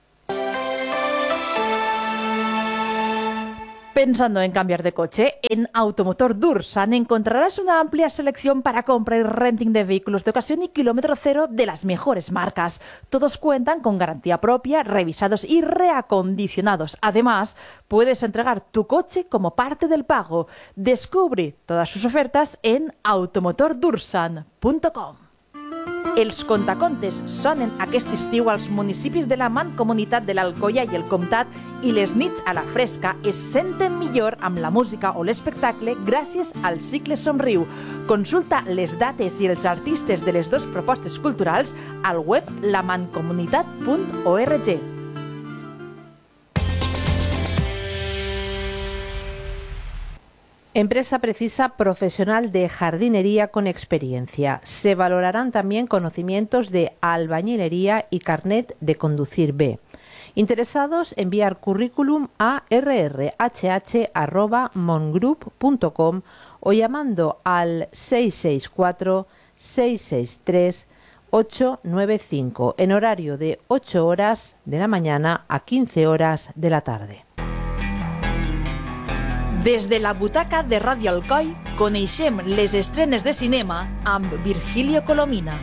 Pensando en cambiar de coche, en Automotor Dursan encontrarás una amplia selección para compra y renting de vehículos de ocasión y kilómetro cero de las mejores marcas. Todos cuentan con garantía propia, revisados y reacondicionados. Además, puedes entregar tu coche como parte del pago. Descubre todas sus ofertas en automotordursan.com. Els contacontes sonen aquest estiu als municipis de la Mancomunitat de l'Alcoia i el Comtat, i les nits a la fresca es senten millor amb la música o l'espectacle gràcies al cicle Somriu. Consulta les dates i els artistes de les dues propostes culturals al web lamancomunitat.org. Empresa precisa profesional de jardinería con experiencia. Se valorarán también conocimientos de albañilería y carnet de conducir B. Interesados, enviar currículum a rrhh@mongroup.com o llamando al 664-663-895 en horario de 8 horas de la mañana a 15 horas de la tarde. Des de la butaca de Ràdio Alcoi coneixem les estrenes de cinema amb Virgilio Colomina.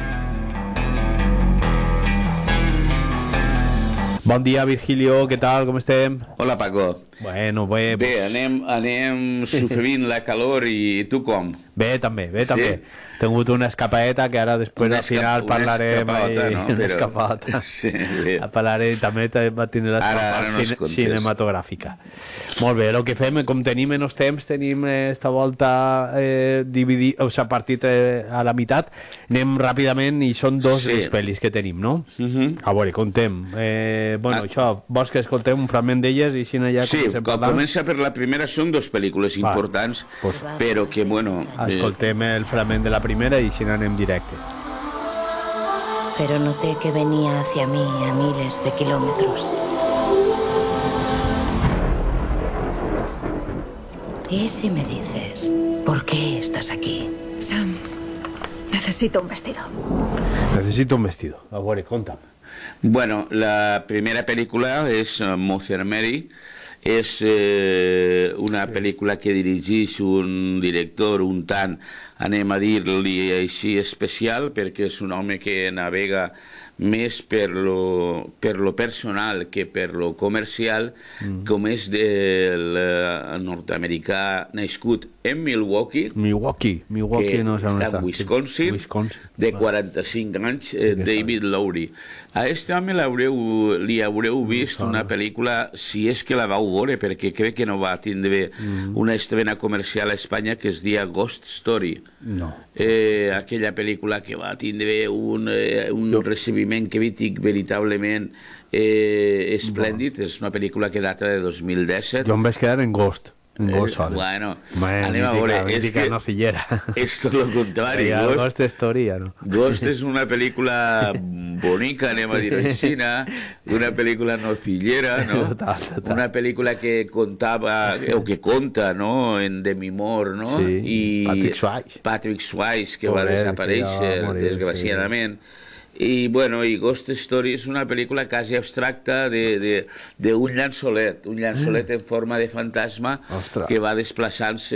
Bon dia, Virgilio, què tal, com estem? Hola, Paco. Bueno, bé. Bé, anem sofrint la calor, i tu com? Bé, també, bé, també. He tingut una escapadeta que ara després al final parlarem. Una escapada. Sí, bé. Parlarem, també va tenir l'escapada cinematogràfica. Molt bé, el que fem, com tenim menys temps, tenim esta volta partit a la meitat, anem ràpidament i són dos les pel·lis que tenim, no? A veure, contem. Bueno, això, vols que escoltem un fragment d'elles i així ja comencem parlant? Comença per la primera, són dues pel·lícules importants, però que, bueno... Escoltem el fragment de la primera y si no anem directe. Pero noté que venía hacia mí a miles de kilómetros. ¿Y si me dices por qué estás aquí? Sam, necesito un vestido. Necesito un vestido. A veure, conta'm. Bueno, la primera pel·lícula és Mother Mary. És una pel·lícula que dirigeix un director un tant, anem a dir-li així, especial, perquè és un home que navega més per lo personal que per lo comercial, com és del nord-americà nascut en Milwaukee, que està en Wisconsin, de 45 anys, David Lowry. A este home li haureu vist una pel·lícula, si és que la vau veure, perquè crec que no va tindre una estrena comercial a Espanya, que es dia Ghost Story. No. Aquella pel·lícula que va tindre un recibiment crític veritablement esplèndid. És una pel·lícula que data de 2017. Jo em vaig quedar en Ghost. Bueno, anem a veure, és que esto es lo contrario. Ghost Story, no? Ghost és una pel·lícula bonica, anem a dir així, una pel·lícula nocillera, no? Una pel·lícula que contava, o que conta, no?, en Demi Moore, no? Sí, Patrick Swayze, que va desaparèixer, desgraciadament. I, bueno, i Ghost Story és una pel·lícula quasi abstracta d'un llançolet, en forma de fantasma que va desplaçant-se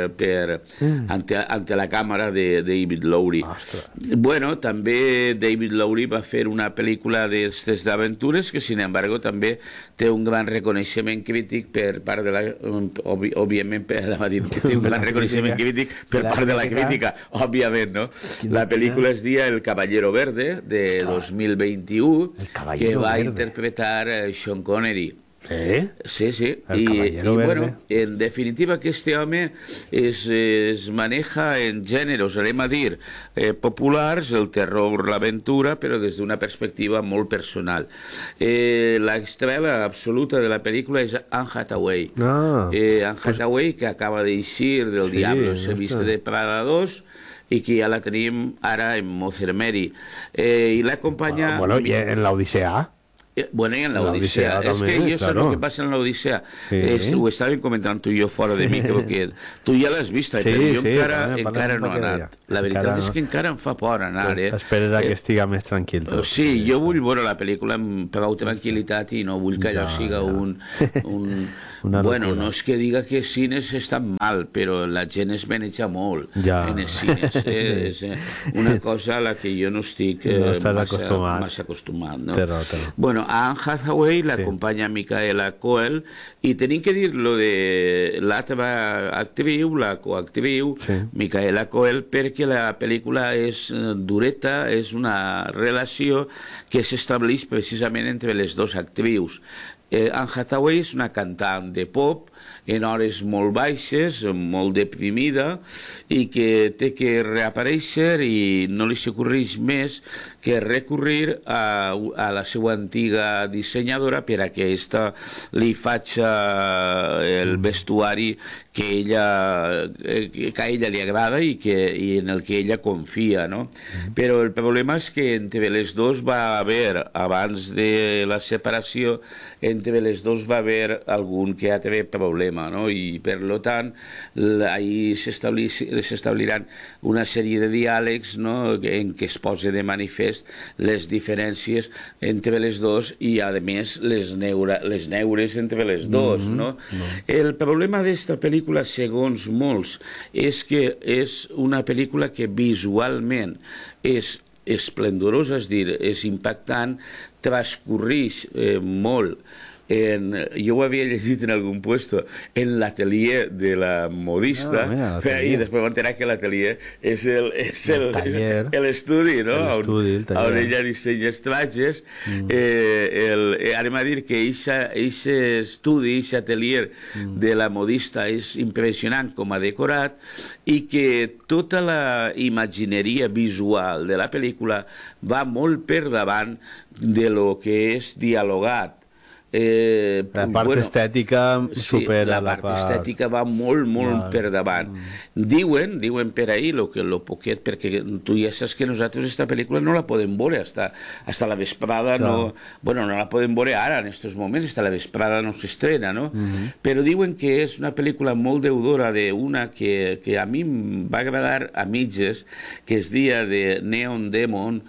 ante la càmera de David Lowery. Bueno, també David Lowery va fer una pel·lícula d'aventures que, sin embargo, també té un gran reconeixement crític per part de la... Òbviament, té un gran reconeixement crític per part de la crítica, òbviament, no? La pel·lícula es dia El Caballero Verde, de 2021, que va interpretar Sean Connery. Sí, sí. Y bueno, en definitiva que este home es maneja en géneros, anem a dir, populars, el terror, l'aventura, però des d'una perspectiva molt personal. L'estrella absoluta de la pel·lícula és Anne Hathaway. Anne Hathaway, que acaba d'eixir del Diablo se viste de Prada 2, i que ja la tenim ara en Mother Mary. I l'acompanya... Bueno, i en l'Odissea. Bueno, y en la Odisea. Es que yo sé lo que pasa en la Odisea. Ho estàvem comentant tu i jo fora de micro, que tu ja l'has vist, però jo encara no he anat. La veritat és que encara em fa por anar. Espera que estiga més tranquil. Sí, jo vull veure la pel·lícula amb prou tranquil·litat i no vull que allò siga un... Bueno, no és que diga que els cines estan mal, però la gent es maneja molt en els cines. És una cosa a la que jo no estic massa acostumat. Bueno, a Anne Hathaway l'acompanya Micaela Coel i tenim que dir lo de l'altra actriu, la coactriu, Micaela Coel, perquè la pel·lícula és dureta, és una relació que s'estableix precisament entre les dues actrius. Anne Hathaway és una cantant de pop en hores molt baixes, molt deprimida, i que té que reaparèixer i no li s'ocorreix més que recurrir a la seva antiga dissenyadora per a que aquesta li faci el vestuari que a ella li agrada i en el que ella confia, no? Però el problema és que entre les dues va haver, abans de la separació, entre les dues va haver algun que altre problema, no? I per tant ahí s'establiran una sèrie de diàlegs en què es posa de manifest les diferències entre les dues i a més les neures entre les dues. El problema d'esta pel·lícula, segons molts, és que és una pel·lícula que visualment és esplendorosa, és dir, és impactant, transcorreix molt. Jo ho havia llegit en algun puesto en l'atelier de la modista i després m'enterar que l'atelier és l'estudi on ella dissenya els trajes. Anem a dir que aquest estudi, aquest atelier de la modista és impressionant com a decorat i que tota la imagineria visual de la pel·lícula va molt per davant de lo que és dialogat. La part estètica supera la part estètica va molt per davant. Diuen per ahí lo poquet, perquè tu ja saps que nosaltres esta pel·lícula no la podem veure hasta la vesprada, no la podem veure ara en estos moments, hasta la vesprada no s'estrena, no? Però diuen que és una pel·lícula molt deudora d'una que a mi em va agradar a mitges, que es dia de Neon Demon,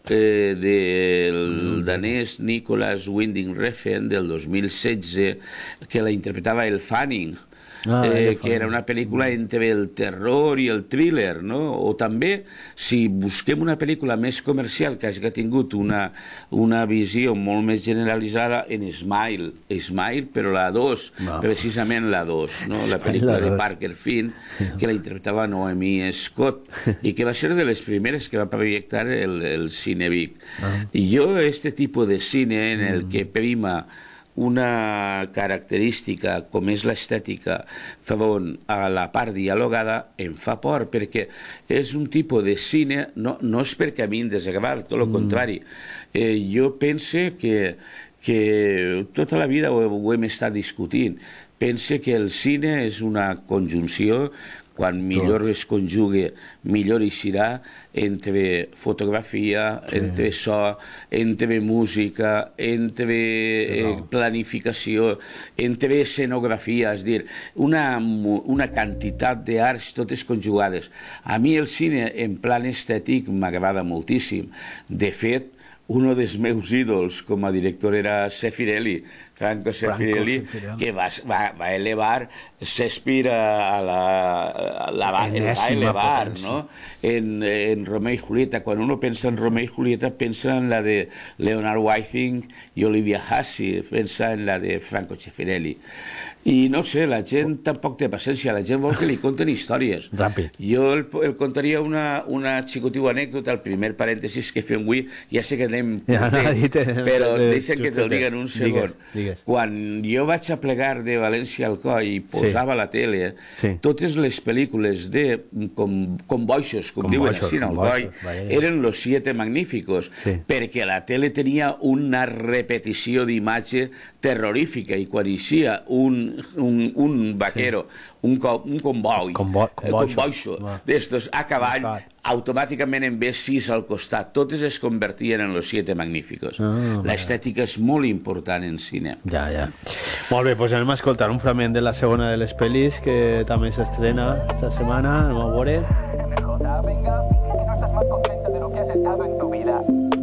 del danès Nicolas Winding Refn del 2016, que la interpretava el Fanning, que era una pel·lícula entre el terror i el thriller, no? O també, si busquem una pel·lícula més comercial que hagi tingut una visió molt més generalitzada, en Smile, però la 2, precisament la 2, la pel·lícula de Parker Finn, que la interpretava Noemi Scott, i que va ser de les primeres que va projectar el Cine Vic. I jo, este tipus de cine en el que prima una característica com és l'estètica front a la part dialogada em fa por, perquè és un tipus de cine, no és perquè a mi em desagrada, tot el contrari. Jo penso que que tota la vida ho hem estat discutint. Pense que el cine és una conjunció, quan millor es conjugue, millor hi serà, entre fotografia, entre so, entre música, entre planificació, entre escenografia, és dir, una quantitat d'arts totes conjugades. A mi el cine en plan estètic m'agrada moltíssim. De fet, un dels meus ídols com a director era Sefirelli, Franco Sefirelli, que va elevar Shakespeare la va elevar, ¿no? En Romeo y Julieta. Cuando uno piensa en Romeo y Julieta, piensa en la de Leonard Whiting y Olivia Hussey, piensa en la de Franco Sefirelli. I no sé, la gent tampoc té paciència, la gent vol que li conten històries. Ràpid. Jo el contaria una xicotiva anècdota, el primer parèntesis que fem avui, ja sé que anem però deixa'm que te'l diga en un segon. Quan jo vaig a plegar de València al Coll i posava a la tele totes les pel·lícules de Convoixos, com diuen així al Coll, eren Los Siete Magníficos, perquè la tele tenia una repetició d'imatge terrorífica i quan eixia un vaquero, un convoixo d'estos a cavall, automàticament en B6 al costat, totes es convertien en Los Siete Magníficos. L'estètica és molt important en cine. Ja. Molt bé, doncs anem a escoltar un fragment de la segona de les pel·lis que també s'estrena esta setmana. Anem a veure. Venga, finge que no estás más contenta de lo que has estado en tu vida.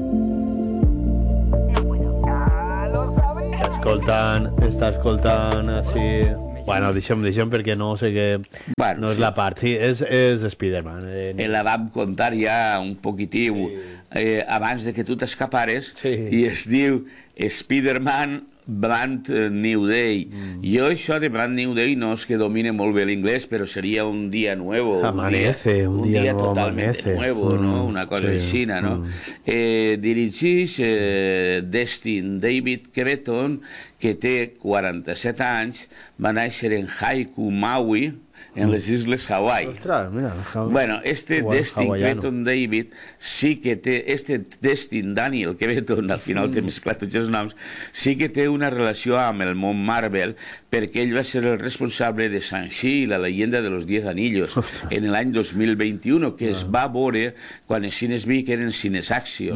Està escoltant així... Bueno, deixem perquè no sé què... No és la part, sí, és Spider-Man. La vam contar ja un poquitiu abans de que tu t'escapares i es diu Spider-Man Brand New Day. Jo això de Brand New Day no és que domine molt bé l'inglès, però seria un dia nuevo. Amanece, un dia totalmente nuevo, ¿no? Una cosa així, ¿no? Dirigeix Destin David Cretton, que té 47 anys, va néixer en Haiku, Maui, en les Isles Hawaii. Ostres, mira, bueno, Destin Cretton David sí que té, Destin Daniel Cretton, al final t'he mesclat tots els noms, sí que té una relació amb el món Marvel, perquè ell va ser el responsable de Shang-Chi, la leyenda de los 10 anillos, en l'any 2021, que es va veure quan els cines vi que eren cines Action.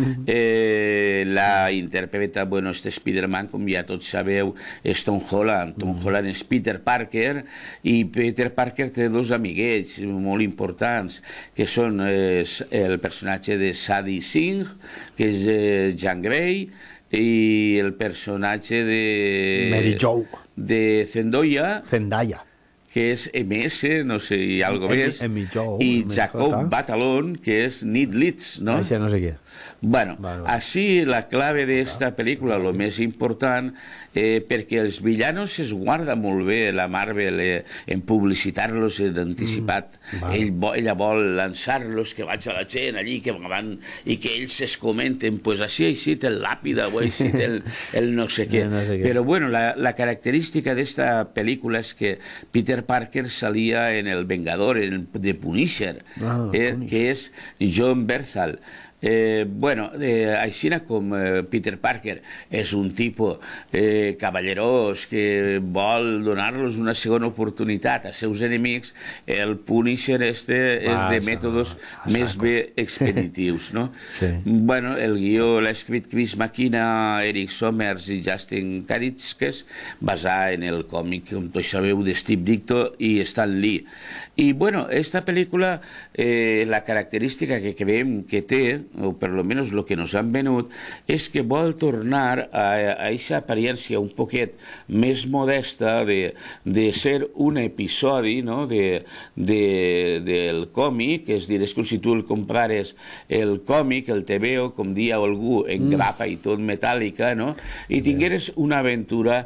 La interpreta, bueno, Spider-Man, com ja tots sabeu, és Tom Holland. Tom Holland és Peter Parker, i Peter Parker té dos amiguets molt importants, que són el personatge de Sadie Singh, que és Jean Grey, i el personatge de... Mary Jo. De Zendaya, que és MS, no sé, i algo més, i Jacob Batalon, que és Ned Leeds, no? Això no sé què. Bueno, així la clave d'esta pel·lícula, el més important, perquè els villanos es guarda molt bé la Marvel en publicitar-los d'anticipat. Ella vol lançar-los, que vaig a la gent allí, que van, i que ells es comenten, pues així té el làpida, o així té el no sé què. Però bueno, la característica d'esta pel·lícula és que Peter Parker salia en El Vengador, en The Punisher, que és John Bernthal. Bueno, així com Peter Parker és un tipus cavallerós que vol donar-los una segona oportunitat a seus enemics, el Punisher és de mètodes més bé expeditius, no? Bueno, el guió l'ha escrit Chris McKenna, Eric Sommers i Justin Karitzkes, basat en el còmic, com tots sabeu, de Steve Ditko i Stan Lee. I bueno, esta pel·lícula, la característica que creiem que té, o per lo menos lo que nos han venut, és que vol tornar a aquesta apariència un poquet més modesta de ser un episodi del còmic, és dir, és com si tu el comprares el còmic, el TVO, com dia algú, en grapa i tot metàl·lica, i tingueres una aventura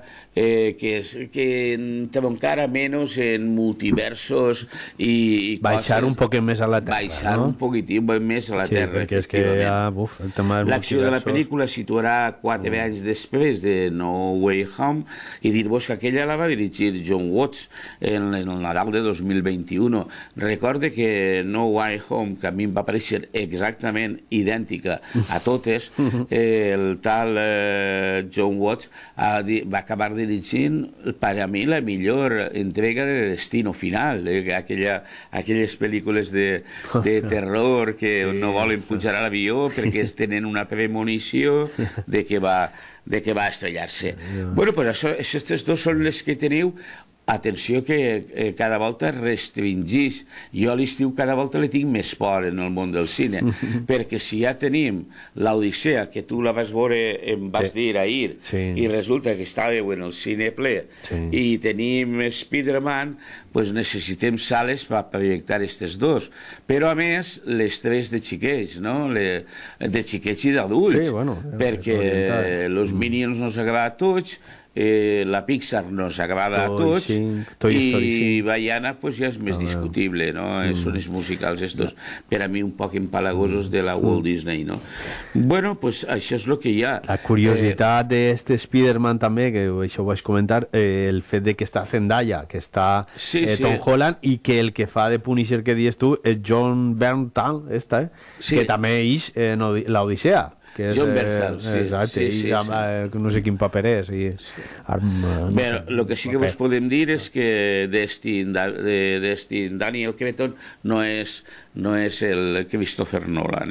que t'encara menys en multiversos i baixar un poquet més a la Terra. Baixar un poquitín més a la Terra. Perquè és L'acció de la pel·lícula situarà 4 anys després de No Way Home i dir-vos que aquella la va dirigir John Watts en el Nadal de 2021. Recorde que No Way Home, que a mi em va parèixer exactament idèntica a totes, el tal John Watts va acabar dirigint per a mi la millor entrega de Destino Final, aquelles pel·lícules de terror que no volen pujar a l'avió perquè tenen una premonició de que va estrellar-se. Bueno, pues aquestes dos són les que teniu. Atenció que cada volta restringís. Jo a l'estiu cada volta le tinc més por en el món del cine, perquè si ja tenim l'Odissea, que tu la vas veure, em vas dir ahir, i resulta que estàveu en el cine ple, i tenim Spider-Man, doncs necessitem sales per projectar aquestes dos. Però a més, les 3 de xiquets, no? De xiquets i d'adults, perquè los Minions nos agrada a tots, la Pixar nos agrada a tots i Vaiana ja és més discutible, són els musicals estos per a mi un poc empalagosos de la Walt Disney, no? Bueno, pues això és el que hi ha. La curiositat d'este Spider-Man també, que això ho vaig comentar, el fet de que està Zendaya, que està Tom Holland, i que el que fa de Punisher que dius tu és John Bernthal, que també és l'Odissea. John Bernthal, sí. No sé quin paper és. Bé, el que sí que vos podem dir és que Daniel Cretton no és el Christopher Nolan.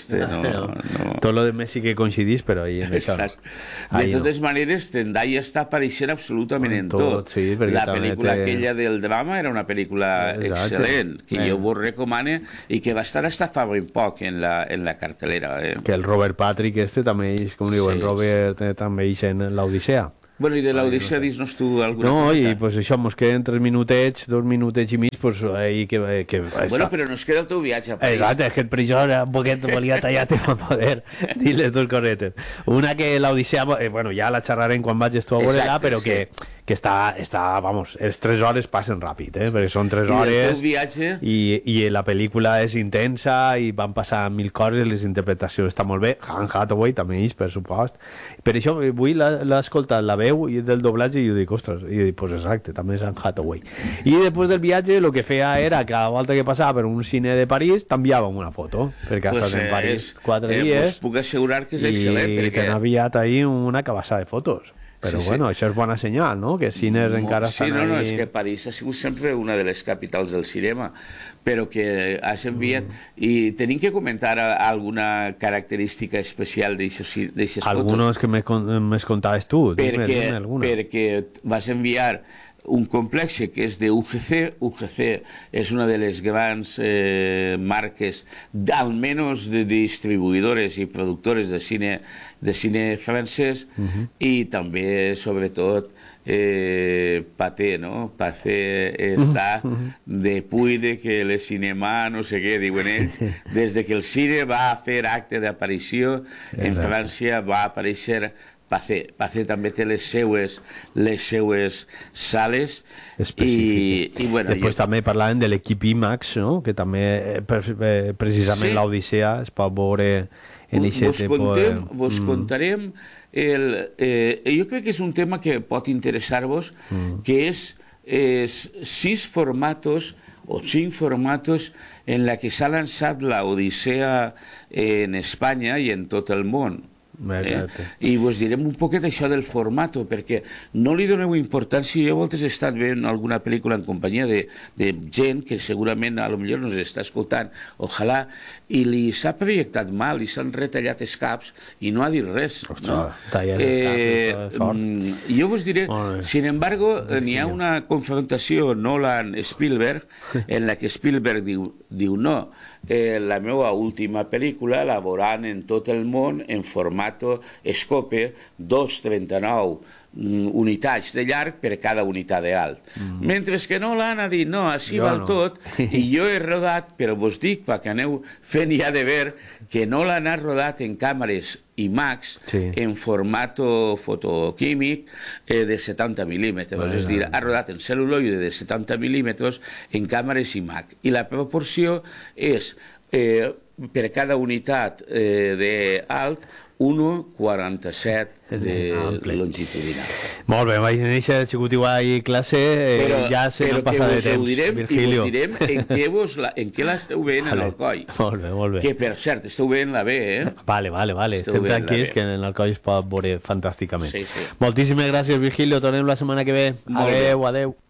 Tot lo de Messi que coincidís, però ahí en això. De totes maneres, Zendaya està apareixent absolutament en tot. La pel·lícula aquella del drama era una pel·lícula excel·lent, que jo vos recomano i que va estar hasta fa ben poc en la cartelera. Que el Robert Patrick també és, com diuen, Robert també és en l'Odissea. Bueno, i de l'Odissea dis-nos tu alguna cosa. No, i pues això, ens queden 3 minutets, 2 minutets i mig, pues ahí que bueno, però nos queda el teu viatge a París. Exacte, és que per això un poquet volia tallar-te per poder dir les dues cosetes. Una que l'Odissea, bueno, ja la xerrarem quan vagis tu a veure-la, però que està, vamos, les 3 hores passen ràpid, perquè són 3 hores i la pel·lícula és intensa i van passar 1000 coses, les interpretacions estan molt bé. Anne Hathaway també és, per supost. Per això avui l'he escoltat, la veu i del doblatge, i jo dic, ostres, i dic, pues exacte, també és Anne Hathaway. I després del viatge el que feia era, cada volta que passava per un cine de París, t'enviàvem una foto, perquè has estat en París 4 dies. Us puc assegurar que és excel·lent. I t'han enviat ahir una cabassada de fotos. Però bueno, això és bona senyal, no? Que cines encara estan ahí... Sí, no, és que París ha sigut sempre una de les capitals del cinema, però que has enviat... I tenim que comentar alguna característica especial d'aixes fotos? Algunos que m'es contaves tu. Perquè vas enviar un complex que és de UGC. UGC és una de les grans marques, almenys de distribuïdores i productores de cine francès, i també, sobretot, Pathé, no? Pathé està de puide que el cinema, no sé què, diuen ells, des que el cine va fer acte d'aparició en França va aparèixer Pathé també té les seues sales i bueno... Després també parlàvem de l'equip IMAX, no? Que també precisament l'Odissea es pot veure en aquest tipus... Vos contarem jo crec que és un tema que pot interessar-vos, que és 6 formatos o 5 formatos en la que s'ha lançat l'Odissea en Espanya i en tot el món. I vos direm un poquet això del formato, perquè no li doneu importància. Jo a voltes he estat veient alguna pel·lícula en companyia de gent que segurament a lo millor nos està escoltant, ojalà, i li s'ha projectat mal i s'han retallat els caps i no ha dit res. Jo vos diré, sin embargo, n'hi ha una confrontació Nolan-Spielberg en la que Spielberg diu no, la meva última pel·lícula la veuran en tot el món en formato Scope 2:39 unitats de llarg per cada unitat d'alt. Mentre que Nolan ha dit no, així val tot, i jo he rodat, però vos dic perquè aneu fent ja de ver que Nolan ha rodat en càmeres IMAX en formato fotoquímic de 70 mil·límetres, és a dir, ha rodat en cel·luloide de 70 mil·límetres en càmeres IMAX, i la proporció és per cada unitat d'alt, 1,47 de longitudinal. Molt bé, vaig néixer xicotiu ahir classe, ja se n'han passat de temps, Virgilio. Però que us direm en què l'esteu veient en Alcoi. Molt bé, molt bé. Que, per cert, esteu veient la B, Vale, estem tranquils que en Alcoi es pot veure fantàsticament. Sí. Moltíssimes gràcies, Virgilio, tornem la setmana que ve. Adeu.